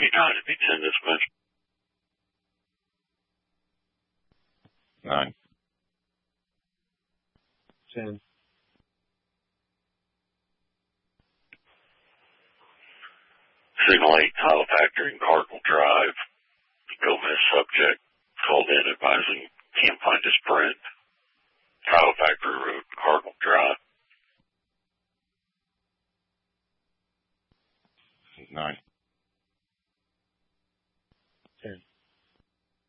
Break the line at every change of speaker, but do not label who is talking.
Maybe 9 if he'd send this much.
9.
10.
Signal 8, Tile Factory in Cardinal Drive. Gomez subject called in advising can't find his friend. Tile Factory Road, Cardinal.